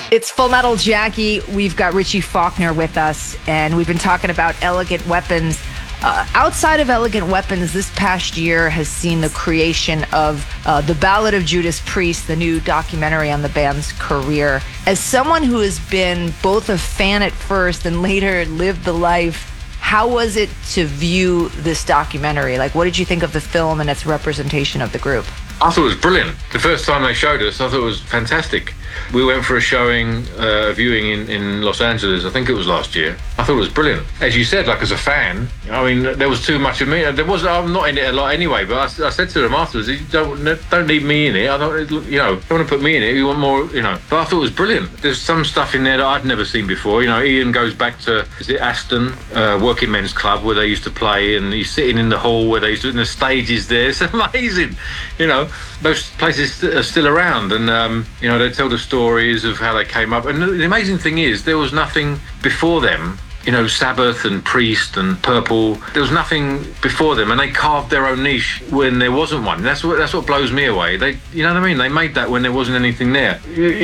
It's Full Metal Jackie. We've got Richie Faulkner with us, and we've been talking about Elegant Weapons. Outside of Elegant Weapons, this past year has seen the creation of The Ballad of Judas Priest, the new documentary on the band's career. As someone who has been both a fan at first and later lived the life, how was it to view this documentary? Like, what did you think of the film and its representation of the group? I thought it was brilliant. The first time they showed us, I thought it was fantastic. We went for a viewing in Los Angeles, I think it was last year. I thought it was brilliant. As you said, like as a fan, I mean, there was too much of me. I'm not in it a lot anyway, but I said to them afterwards, you don't need me in it. Don't want to put me in it. You want more, But I thought it was brilliant. There's some stuff in there that I'd never seen before. Ian goes back to, is it Aston, Working Men's Club, where they used to play, and he's sitting in the hall where they used to, and the stage is there. It's amazing, Those places are still around, and they tell the stories of how they came up. And the amazing thing is, there was nothing before them. Sabbath and Priest and Purple. There was nothing before them, and they carved their own niche when there wasn't one. That's what blows me away. They made that when there wasn't anything there.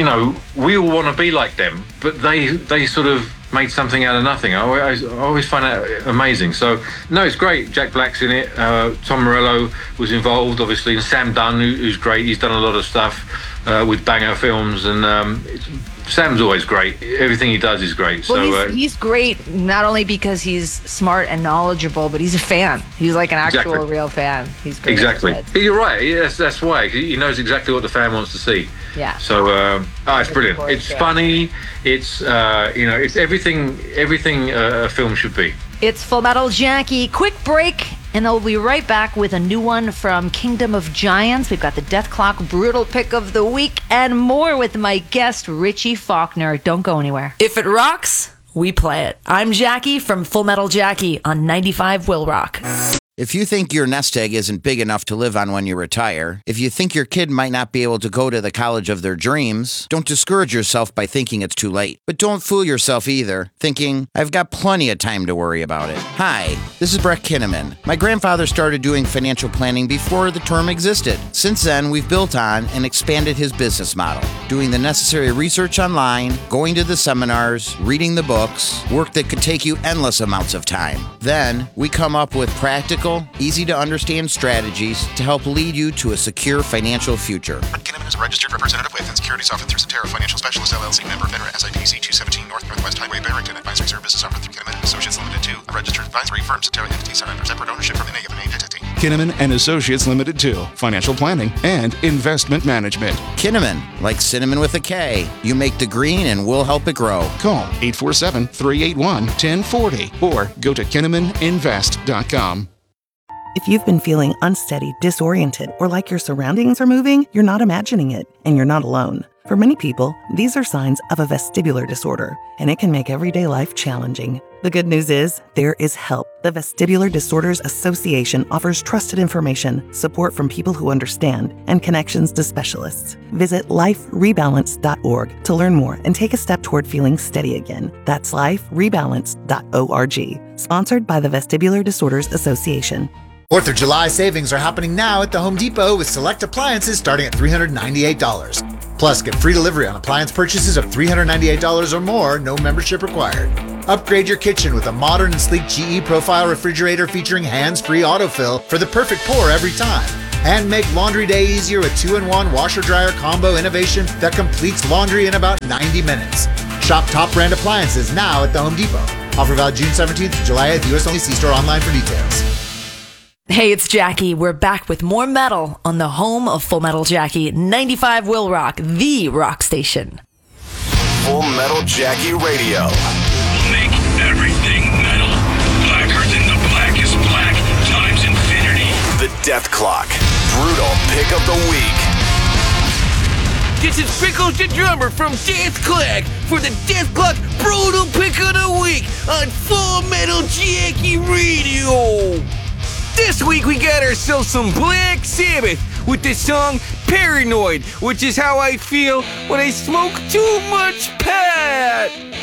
We all want to be like them, but they sort of made something out of nothing. I always find that amazing. So, no, it's great. Jack Black's in it. Tom Morello was involved, obviously, and Sam Dunn, who's great. He's done a lot of stuff with Banger Films, and Sam's always great. Everything he does is great. Well, he's great, not only because he's smart and knowledgeable, but he's a fan. He's like an actual real fan. He's great. Exactly. You're right. That's why. He knows exactly what the fan wants to see. Yeah. So, it's brilliant. It's funny. It's, it's everything a film should be. It's Full Metal Jackie. Quick break, and they'll be right back with a new one from Kingdom of Giants. We've got the Death Clock Brutal Pick of the Week and more with my guest, Richie Faulkner. Don't go anywhere. If it rocks, we play it. I'm Jackie from Full Metal Jackie on 95 Will Rock. If you think your nest egg isn't big enough to live on when you retire, if you think your kid might not be able to go to the college of their dreams, don't discourage yourself by thinking it's too late. But don't fool yourself either, thinking, I've got plenty of time to worry about it. Hi, this is Brett Kinnaman. My grandfather started doing financial planning before the term existed. Since then, we've built on and expanded his business model, doing the necessary research online, going to the seminars, reading the books, work that could take you endless amounts of time. Then, we come up with practical, easy-to-understand strategies to help lead you to a secure financial future. Kinnaman is a registered representative with and securities offered through Cetera Financial Specialist LLC, member FINRA SIPC 217 Northwest Highway, Barrington. Advisory services offered through Kinnaman Associates Limited 2, a registered advisory firm. Cetera entities are under separate ownership from any of an entity. Kinnaman and Associates Limited 2, financial planning and investment management. Kinnaman, like cinnamon with a K. You make the green and we'll help it grow. Call 847-381-1040 or go to KinnamanInvest.com. If you've been feeling unsteady, disoriented, or like your surroundings are moving, you're not imagining it, and you're not alone. For many people, these are signs of a vestibular disorder, and it can make everyday life challenging. The good news is, there is help. The Vestibular Disorders Association offers trusted information, support from people who understand, and connections to specialists. Visit liferebalance.org to learn more and take a step toward feeling steady again. That's liferebalance.org. Sponsored by the Vestibular Disorders Association. 4th of July savings are happening now at the Home Depot with select appliances starting at $398. Plus, get free delivery on appliance purchases of $398 or more, no membership required. Upgrade your kitchen with a modern and sleek GE Profile refrigerator featuring hands-free autofill for the perfect pour every time. And make laundry day easier with 2-in-1 washer-dryer combo innovation that completes laundry in about 90 minutes. Shop top brand appliances now at the Home Depot. Offer valid June 17th to July 8th. US only. See store online for details. Hey, it's Jackie. We're back with more metal on the home of Full Metal Jackie, 95 Will Rock, the rock station. Full Metal Jackie Radio. Make everything metal. Blacker than the blackest black times infinity. The Death Clock. Brutal Pick of the Week. This is Pickles the Drummer from Death Clock for the Death Clock Brutal Pick of the Week on Full Metal Jackie Radio. This week we got ourselves some Black Sabbath with the song Paranoid, which is how I feel when I smoke too much pot.